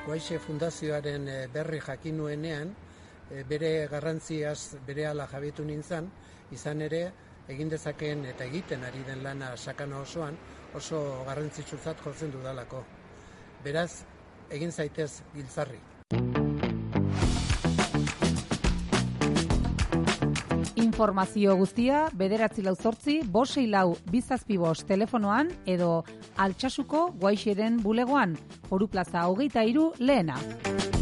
Guaixe Fundazioaren berri jakin nuenean, bere garrantziaz berehala jabetu nintzen, izan ere egin dezakeen eta egiten ari den lana sakana osoan oso garrantzitsutzat jotzen dudalako. Beraz, egin zaitez giltzarri. Informazio guztia 948-564-275 telefonoan edo Altsasuko Guaixeren bulegoan, Foru Plaza 23 lehena.